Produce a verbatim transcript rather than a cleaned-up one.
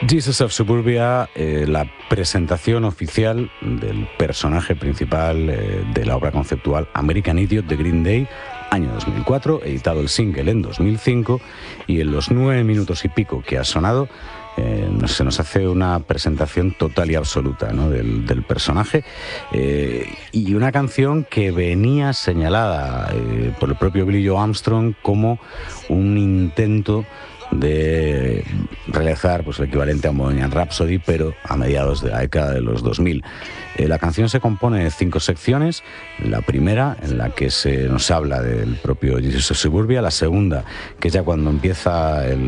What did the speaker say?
Jesus of Suburbia, eh, la presentación oficial del personaje principal eh, de la obra conceptual American Idiot de Green Day, año dos mil cuatro, editado el single en dos mil cinco, y en los nueve minutos y pico que ha sonado, eh, se nos hace una presentación total y absoluta, ¿no?, del, del personaje, eh, y una canción que venía señalada eh, por el propio Billie Joe Armstrong como un intento de realizar, pues, el equivalente a Bohemian Rhapsody, pero a mediados de la década de los dos mil. Eh, la canción se compone de cinco secciones. La primera, en la que se nos habla del propio Jesus of Suburbia. La segunda, que es ya cuando empieza el